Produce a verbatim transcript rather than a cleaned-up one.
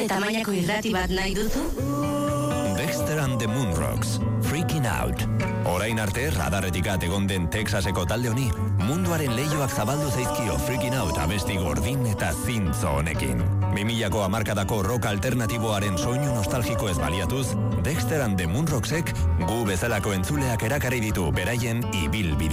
Zure tamainako irrati bat nahi duzu? Dexter and the Moonrocks, Freaking Out. Orain arte, radarretik at egon den Texaseko talde honi, munduaren leioak zabaldu zaizkio Freaking Out abesti gordin eta zintzo honekin. Bimilako hamarkadako rock alternatiboaren soinu nostalgiko ez baliatuz, Dexter and the Moonrocksek gu bezalako entzuleak erakarri ditu beraien ibilbide.